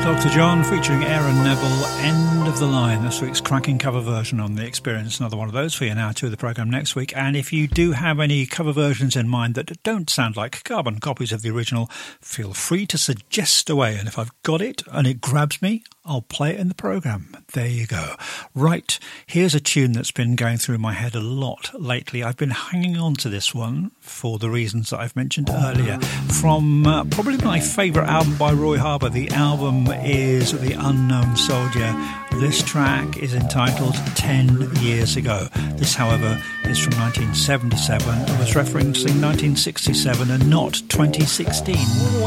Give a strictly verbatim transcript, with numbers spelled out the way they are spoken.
Doctor John featuring Aaron Neville, End of the Line, this week's cracking cover version on The Experience. Another one of those for you now to the programme next week. And if you do have any cover versions in mind that don't sound like carbon copies of the original, feel free to suggest away. And if I've got it and it grabs me, I'll play it in the programme. There you go. Right, here's a tune that's been going through my head a lot lately. I've been hanging on to this one for the reasons that I've mentioned earlier. From uh, probably my favourite album by Roy Harbour. The album is The Unknown Soldier. This track is entitled Ten Years Ago. This, however, is from nineteen seventy-seven and was referencing nineteen sixty-seven and not twenty sixteen.